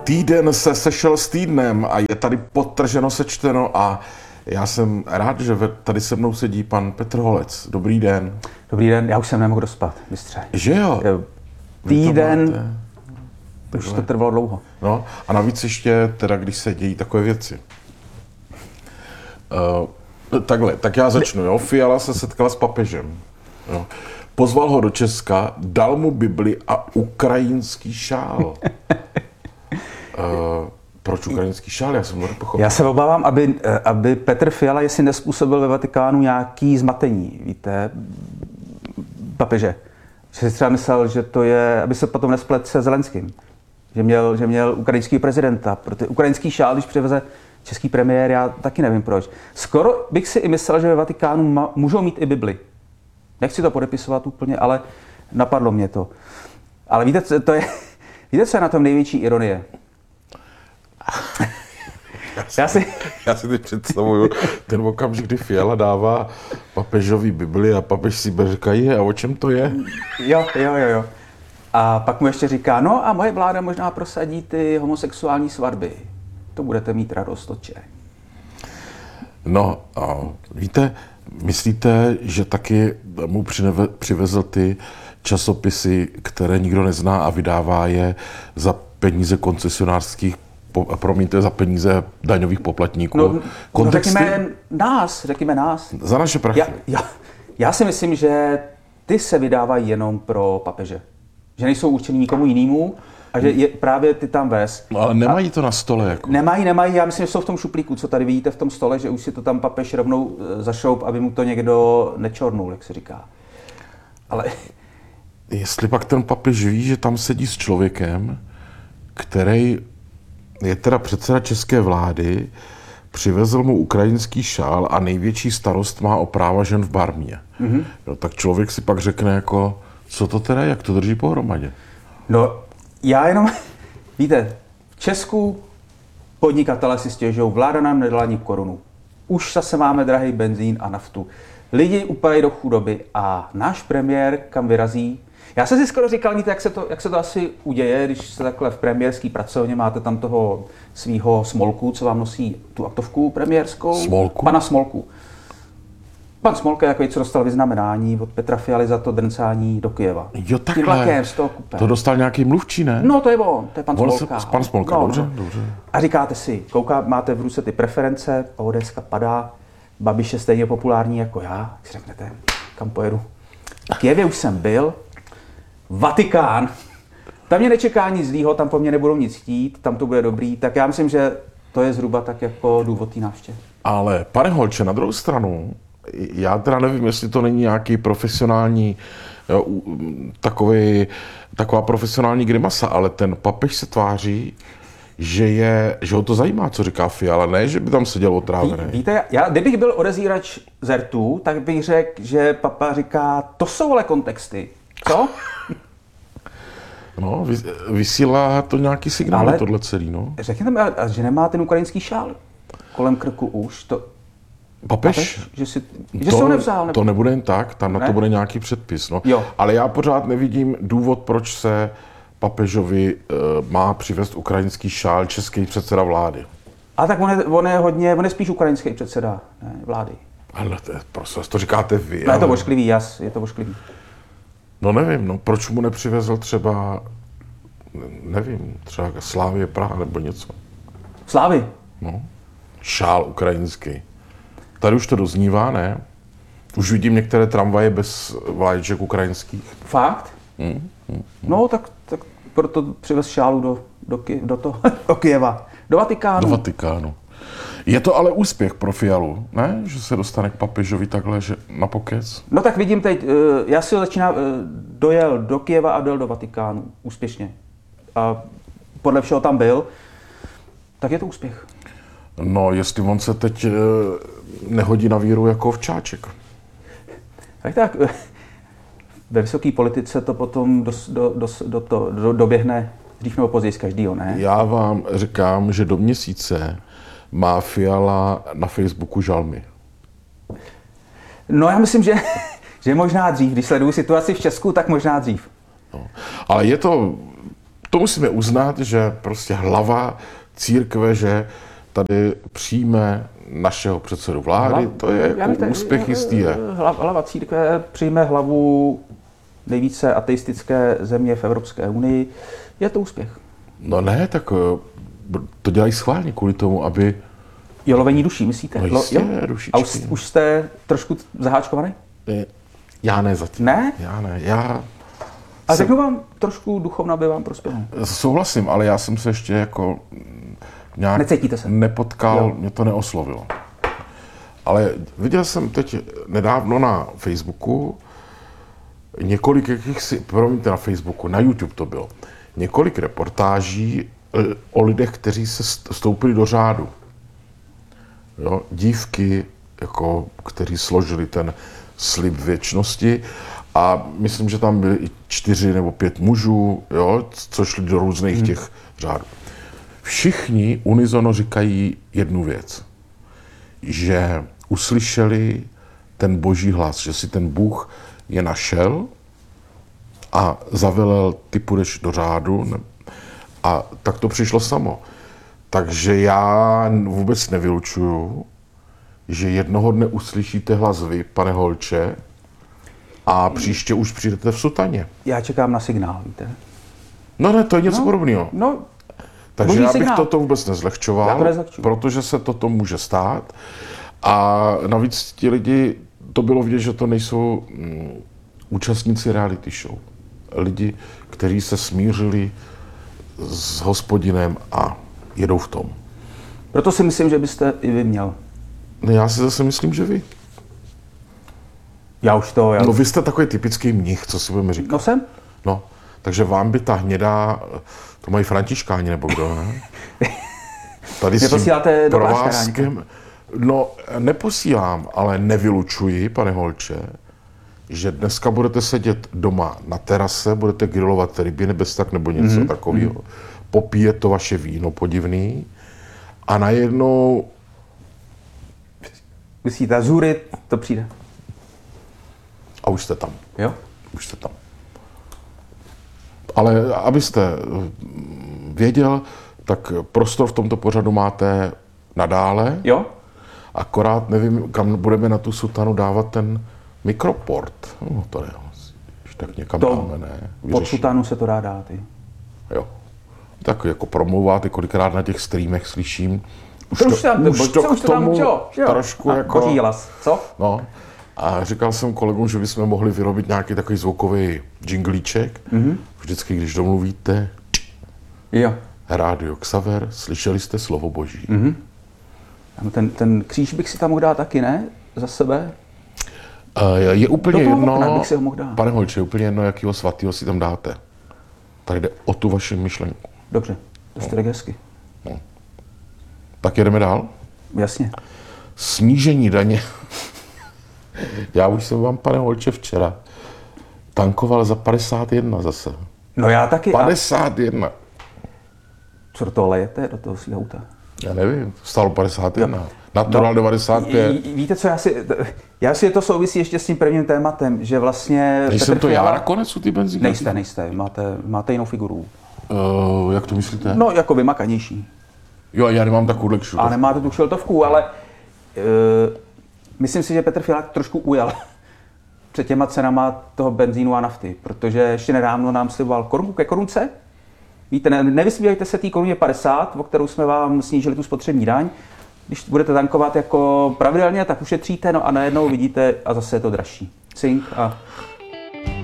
Týden se sešel s týdnem a je tady podtrženo sečteno a já jsem rád, že tady se mnou sedí pan Petr Holec. Dobrý den. Dobrý den, já už jsem nemohl dospat, mistře. Že jo? Týden, už to trvalo dlouho. No a navíc ještě teda, když se dějí takové věci. Takhle, tak já začnu, jo. Fiala se setkal s papežem. Jo. Pozval ho do Česka, dal mu Bibli a ukrajinský šál. Proč ukrajinský šál? Já jsem to nepochopil. Já se obávám, aby Petr Fiala jestli nezpůsobil ve Vatikánu nějaký zmatení, víte, papeže. Že si třeba myslel, že to je, aby se potom nesplet se Zelenským. Že měl ukrajinský prezidenta, protože ukrajinský šál, když přiveze český premiér, já taky nevím proč. Skoro bych si i myslel, že ve Vatikánu můžou mít i Bibli. Nechci to podepisovat úplně, ale napadlo mě to. Ale víte, co je na tom největší ironie? Já si teď představuju ten okamžik, kdy Fiala dává papežovi Bibli a papež si říkají, a o čem to je? Jo. A pak mu ještě říká, no a moje vláda možná prosadí ty homosexuální svatby. To budete mít radost, otče. No, a víte, myslíte, že taky mu přivezl ty časopisy, které nikdo nezná a vydává je za peníze koncesionářských, promiňte, za peníze daňových poplatníků? No řekněme nás. Za naše prachy. Já si myslím, že ty se vydávají jenom pro papeže. Že nejsou určený nikomu jinému a že je právě ty tam vez. No, ale nemají to na stole. Jako. Nemají. Já myslím, že jsou v tom šuplíku, co tady vidíte v tom stole, že už si to tam papež rovnou zašroup, aby mu to někdo nečornul, jak se říká. Ale... Jestli pak ten papež ví, že tam sedí s člověkem, který je teda předseda české vlády, přivezl mu ukrajinský šál a největší starost má o práva žen v Barmě. Mm-hmm. No, tak člověk si pak řekne jako, co to teda, jak to drží pohromadě? No, já jenom, víte, v Česku podnikatelé si stěžují, vláda nám nedala ani korunu. Už zase máme drahý benzín a naftu. Lidi upadají do chudoby a náš premiér kam vyrazí. Já jsem si skoro říkal, víte, jak se to asi uděje, když se takhle v premiérský pracovně máte tam toho svýho Smolku, co vám nosí tu aktovku premiérskou. Smolku? Pana Smolku. Pan Smolka je takový, co dostal vyznamenání od Petra Fialy za to drncání do Kyjeva. Jo, takhle. Tím vlakem z toho kupé. To dostal nějaký mluvčí, ne? No, to je on, to je pan Smolka. Pan Smolka, no, dobře. A říkáte si, máte v ruce ty preference, ODSka padá, Babiš je stejně populární jako já, jak si řeknete, kam pojedu. V Kyjevě už jsem byl, Vatikán, tam mě nečeká nic zlýho, tam po mně nebudou nic chtít, tam to bude dobrý, tak já myslím, že to je zhruba tak jako důvod té návštěvy. Ale pane Holče, na druhou stranu, já teda nevím, jestli to není nějaký profesionální, taková profesionální grimasa, ale ten papež se tváří, že ho to zajímá, co říká Fiala, ne, že by tam seděl otrávený. Víte, kdybych byl odezírač zertů, tak bych řekl, že papa říká, to jsou ale kontexty. Co? No, vysílá to nějaký signál, ale tohle celý, no. Řekněte mi, že nemá ten ukrajinský šál kolem krku už, to... Papež? Že si ho nevzal. To nebude jen tak, tam na to bude nějaký předpis, no. Jo. Ale já pořád nevidím důvod, proč se papežovi má přivést ukrajinský šál český předseda vlády. A tak on je spíš ukrajinský předseda vlády. Ale prostě to říkáte vy. No, je to ošklivý, je to ošklivý. No nevím, no proč mu nepřivezl třeba, nevím, třeba Slávie Praha nebo něco. Slávy? No, šál ukrajinský. Tady už to doznívá, ne? Už vidím některé tramvaje bez vlaječek ukrajinských. Fakt? No, tak proto přivez šálu do Kyjeva. Do Vatikánu. Do Vatikánu. Je to ale úspěch pro Fialu, ne? Že se dostane k papežovi takhle, že na pokec? No tak vidím teď, já si dojel do Kyjeva a dojel do Vatikánu úspěšně. A podle všeho tam byl, tak je to úspěch. No, jestli on se teď nehodí na víru jako ovčáček. Tak, ve vysoké politice to potom doběhne dřív nebo později z každýho, ne? Já vám říkám, že do měsíce má Fiala na Facebooku žalmy. No já myslím, že možná dřív. Když sleduju situaci v Česku, tak možná dřív. No. Ale je to to musíme uznat, že prostě hlava církve, že tady přijme našeho předsedu vlády, to je jako úspěch jistý je. Hlava církve přijme hlavu nejvíce ateistické země v Evropské unii. Je to úspěch. No ne, tak to dělají schválně kvůli tomu, aby... Jo, lovení duší, myslíte? No jistě, dušičky. A už jste trošku zaháčkovaný? Já ne zatím. Ne? Já ne, A řeknu vám trošku duchovna by vám prospělo. Souhlasím, ale já jsem se ještě jako nějak Necítíte se? Nepotkal, Jo. mě to neoslovilo. Ale viděl jsem teď nedávno na Facebooku několik promiňte, na Facebooku, na YouTube to bylo, několik reportáží o lidech, kteří se vstoupili do řádu. Jo, dívky, jako, kteří složili ten slib věčnosti a myslím, že tam byly i 4 nebo 5 mužů, jo, co šli do různých těch řádů. Všichni unisono říkají jednu věc, že uslyšeli ten boží hlas, že si ten Bůh je našel a zavelel, ty půjdeš do řádu a tak to přišlo samo. Takže já vůbec nevylučuju, že jednoho dne uslyšíte hlas vy, pane Holče, a příště už přijdete v sutaně. Já čekám na signál, víte? No ne, to je něco podobného. No, Takže boží já bych signál. toto vůbec nezlehčoval, Já to nezlehčuju. protože se toto může stát. A navíc ti lidi, to bylo vidět, že to nejsou účastníci reality show. Lidi, kteří se smířili s Hospodinem a jedou v tom. Proto si myslím, že byste i vy měl. No já si zase myslím, že vy. No vy jste takový typický mnich, co si budeme říkat. No jsem. No, takže vám by ta hnědá, to mají františkáni nebo kdo, ne? Tady s tím Neposíláte do provázkem. No, neposílám, ale nevylučuji, pane Holče, že dneska budete sedět doma na terase, budete grilovat ryby nebestak nebo něco takového, popíjet to vaše víno podivný a najednou... Myslíte, zůry, to přijde. A už jste tam. Jo? Už jste tam. Ale abyste věděl, tak prostor v tomto pořadu máte nadále. Jo? Akorát nevím, kam budeme na tu sutanu dávat ten mikroport. No to ne, když tak někam dáme, ne? Pod sutanu se to dá dát. Jo. Tak jako promlouváte, kolikrát na těch streamech slyším. Už to tam učilo. Trošku jako... Boží hlas, co? No. A říkal jsem kolegům, že bychom mohli vyrobit nějaký takový zvukový džinglíček. Vždycky, když domluvíte, Jo. Rádio Xaver, slyšeli jste slovo Boží. Ten kříž bych si tam mohl dát taky, ne? Za sebe? Je úplně jedno, bych si ho mohl dát. pane Holče, je úplně jedno, jakýho svatýho si tam dáte. Tady jde o tu vaši myšlenku. Dobře, to jste tak hezky. No. Tak jedeme dál? Jasně. Snížení daně. Já už jsem vám, pane Holče, včera tankoval za 51 zase. No já taky. 51. Co do toho lejete, do toho svého auta? Já nevím, stalo 51. Natural 95. Víte co, já si to souvisí ještě s tím prvním tématem, že vlastně... Nejsem to já nakonec u ty benzínky? Nejste, máte jinou figuru. Jak to myslíte? No, jako vymakanější. Jo, já nemám takovou kšiltovku. A nemáte tu kšiltovku, ale myslím si, že Petr Fiala trošku ujel před těma cenama toho benzínu a nafty, protože ještě nedávno nám sliboval korunku ke korunce. Víte, nevysmívejte se té koruně 50, o kterou jsme vám snížili tu spotřební daň. Když budete tankovat jako pravidelně, tak ušetříte, no a najednou vidíte a zase je to dražší. Cink a